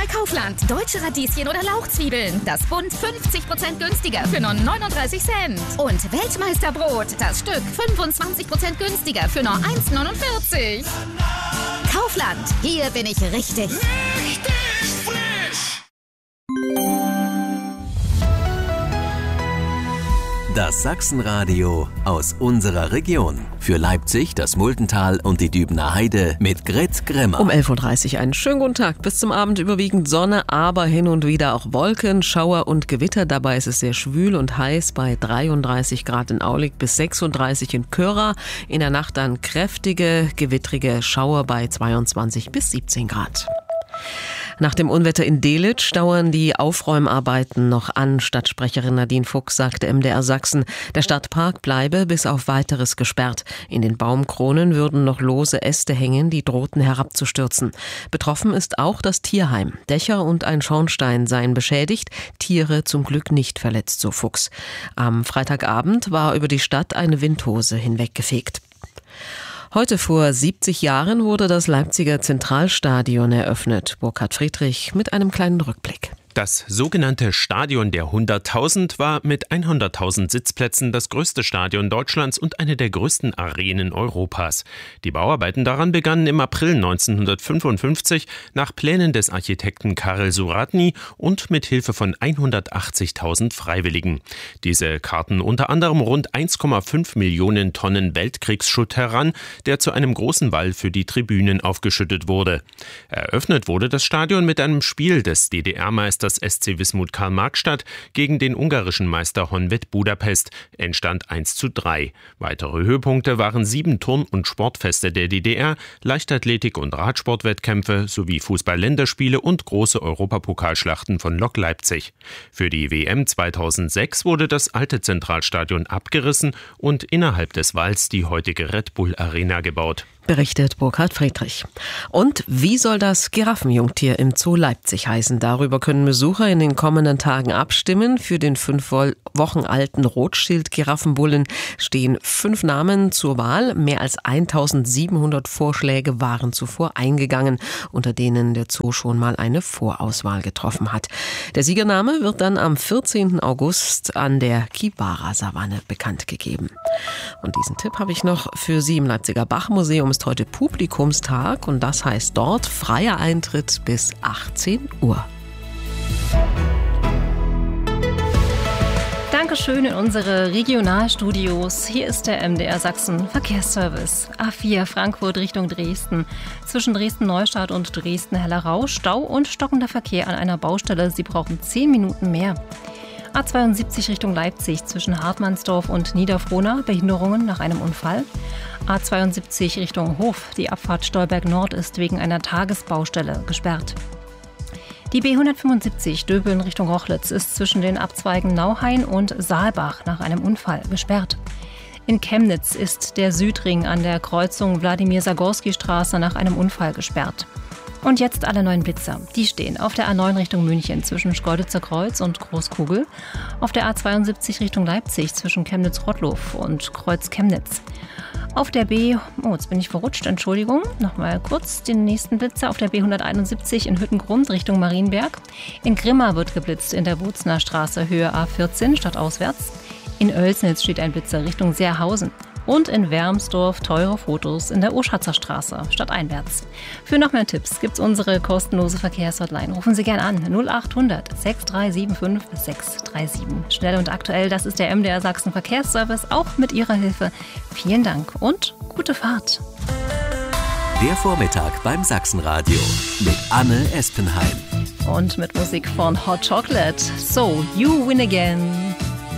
bei Kaufland. Deutsche Radieschen oder Lauchzwiebeln. Das Bund 50% günstiger für nur 39 Cent. Und Weltmeisterbrot. Das Stück 25% günstiger für nur 1,49. Kaufland. Hier bin ich richtig. Richtig frisch! Das Sachsenradio aus unserer Region. Für Leipzig, das Muldental und die Dübener Heide mit Grit Grimmer. Um 11.30 Uhr einen schönen guten Tag. Bis zum Abend überwiegend Sonne, aber hin und wieder auch Wolken, Schauer und Gewitter. Dabei ist es sehr schwül und heiß bei 33 Grad in Aulig bis 36 in Köra. In der Nacht dann kräftige, gewittrige Schauer bei 22 bis 17 Grad. Nach dem Unwetter in Delitzsch dauern die Aufräumarbeiten noch an. Stadtsprecherin Nadine Fuchs sagte MDR Sachsen, der Stadtpark bleibe bis auf Weiteres gesperrt. In den Baumkronen würden noch lose Äste hängen, die drohten herabzustürzen. Betroffen ist auch das Tierheim. Dächer und ein Schornstein seien beschädigt, Tiere zum Glück nicht verletzt, so Fuchs. Am Freitagabend war über die Stadt eine Windhose hinweggefegt. Heute vor 70 Jahren wurde das Leipziger Zentralstadion eröffnet. Burkhard Friedrich mit einem kleinen Rückblick. Das sogenannte Stadion der 100.000 war mit 100.000 Sitzplätzen das größte Stadion Deutschlands und eine der größten Arenen Europas. Die Bauarbeiten daran begannen im April 1955 nach Plänen des Architekten Karel Suratny und mit Hilfe von 180.000 Freiwilligen. Diese karten unter anderem rund 1,5 Millionen Tonnen Weltkriegsschutt heran, der zu einem großen Wall für die Tribünen aufgeschüttet wurde. Eröffnet wurde das Stadion mit einem Spiel des DDR-Meisters SC Wismut Karl-Marx-Stadt gegen den ungarischen Meister Honvéd Budapest, Endstand 1:3. Weitere Höhepunkte waren 7 Turn- und Sportfeste der DDR, Leichtathletik- und Radsportwettkämpfe sowie Fußball-Länderspiele und große Europapokalschlachten von Lok Leipzig. Für die WM 2006 wurde das alte Zentralstadion abgerissen und innerhalb des Walls die heutige Red Bull Arena gebaut. Berichtet Burkhard Friedrich. Und wie soll das Giraffenjungtier im Zoo Leipzig heißen? Darüber können Besucher in den kommenden Tagen abstimmen. Für den 5 Wochen alten Rothschild-Giraffenbullen stehen 5 Namen zur Wahl. Mehr als 1700 Vorschläge waren zuvor eingegangen, unter denen der Zoo schon mal eine Vorauswahl getroffen hat. Der Siegername wird dann am 14. August an der Kibara-Savanne bekannt gegeben. Und diesen Tipp habe ich noch für Sie im Leipziger Bachmuseum. Ist heute Publikumstag und das heißt dort freier Eintritt bis 18 Uhr. Dankeschön in unsere Regionalstudios. Hier ist der MDR Sachsen Verkehrsservice. A4 Frankfurt Richtung Dresden. Zwischen Dresden-Neustadt und Dresden-Hellerau Stau und stockender Verkehr an einer Baustelle. Sie brauchen 10 Minuten mehr. A72 Richtung Leipzig zwischen Hartmannsdorf und Niederfrohna, Behinderungen nach einem Unfall. A72 Richtung Hof, die Abfahrt Stolberg Nord ist wegen einer Tagesbaustelle gesperrt. Die B175 Döbeln Richtung Rochlitz ist zwischen den Abzweigen Nauhain und Saalbach nach einem Unfall gesperrt. In Chemnitz ist der Südring an der Kreuzung Wladimir-Sagorski-Straße nach einem Unfall gesperrt. Und jetzt alle neuen Blitzer. Die stehen auf der A9 Richtung München zwischen Schkeuditzer Kreuz und Großkugel, auf der A72 Richtung Leipzig zwischen Chemnitz-Rottlow und Kreuz Chemnitz. Auf der jetzt bin ich verrutscht, Entschuldigung, nochmal kurz den nächsten Blitzer auf der B171 in Hüttengrund Richtung Marienberg. In Grimma wird geblitzt in der Bozner Straße Höhe A14 stadtauswärts. In Oelsnitz steht ein Blitzer Richtung Seerhausen. Und in Wermsdorf teure Fotos in der Urschatzer Straße, stadteinwärts. Für noch mehr Tipps gibt's unsere kostenlose Verkehrshotline. Rufen Sie gern an 0800 6375 637. Schnell und aktuell, das ist der MDR Sachsen Verkehrsservice, auch mit Ihrer Hilfe. Vielen Dank und gute Fahrt. Der Vormittag beim Sachsenradio mit Anne Espenheim. Und mit Musik von Hot Chocolate. So, you win again.